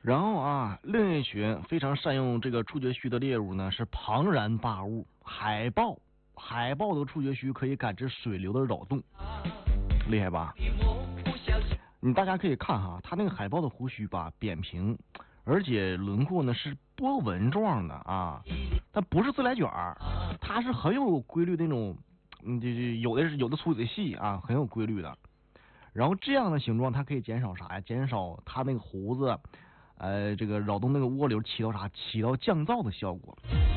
然后啊，另一群非常善用这个触觉须的猎物呢是庞然大物海豹。海豹的触觉须可以感知水流的扰动，厉害吧？大家可以看哈，它那个海豹的胡须吧扁平，而且轮廓呢是波纹状的啊，它不是自来卷儿，它是很有规律的那种，有的粗有的细啊，很有规律的。然后这样的形状它可以减少啥呀？减少它那个胡子，这个扰动那个涡流起到啥？起到降噪的效果。